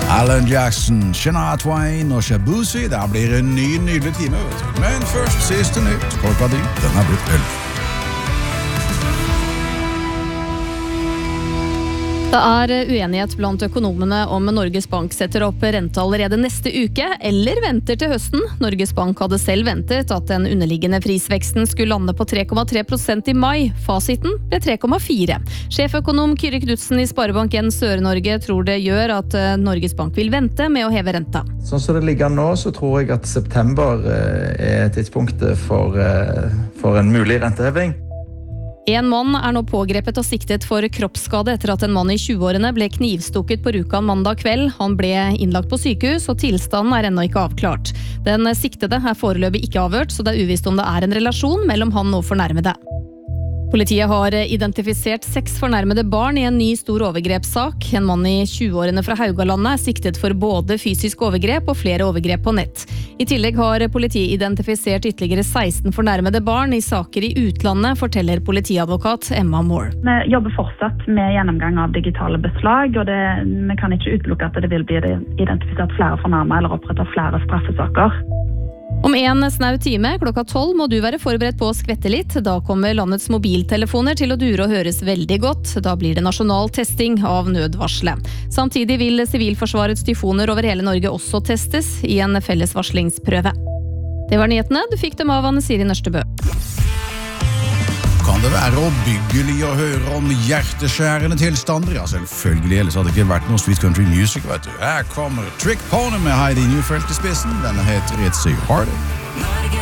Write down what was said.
Alan Jackson, Shania Twain og Shabuzi. Der blir en nydelig time, vet du. Men først siste nytt. Klokka di, den har blitt 11. Det er uenighet blant økonomene om Norges Bank setter opp rente allerede neste uke, eller venter til høsten. Norges Bank hadde selv ventet at den underliggende prisveksten skulle lande på 3,3% i mai. Fasiten ble 3,4%. Sjeføkonom Kyrre Knudsen i Sparebank 1 Sør-Norge tror det gjør at Norges Bank vil vente med å heve renta. Sånn som det ligger nå, så tror jeg at september er tidspunktet for en mulig renteheving. En mann er nå pågrepet og siktet for kroppsskade etter at en mann i 20-årene ble knivstukket på Rjukan mandag kveld. Han ble innlagt på sykehus, og tilstanden er ennå ikke avklart. Den siktede er foreløpig ikke avhørt, så det er uvisst om det er en relasjon mellom han og fornærmede. Politiet har identifisert 6 fornærmede barn i en ny stor overgrepssak. En mann i 20-årene fra Haugalandet er siktet for både fysisk overgrep og flere overgrep på nett. I tillegg har politiet identifisert ytterligere 16 fornærmede barn i saker i utlandet, forteller politiadvokat Emma Moore. Vi jobber fortsatt med gjennomgang av digitale beslag, og vi kan ikke utelukke at det vil bli identifisert flere fornærmede eller opprettet flere straffesaker. Om en snau time, klokka 12, må du være forberedt på å skvette litt. Da kommer landets mobiltelefoner til å dure og høres veldig godt. Da blir det nasjonal testing av nødvarselet. Samtidig vil Sivilforsvarets tyfoner over hele Norge også testes i en felles varslingsprøve. Det var nyhetene. Du fikk dem av Anne Siri Nørstebø. Kan det være oppbyggelig å høre om hjerteskjærende tilstander? Ja, selvfølgelig, ellers hadde det ikke vært noe Sweet Country Music, vet du. Her kommer Trick Pony med Heidi Newfelt i spissen. Denne heter It's a Heartache.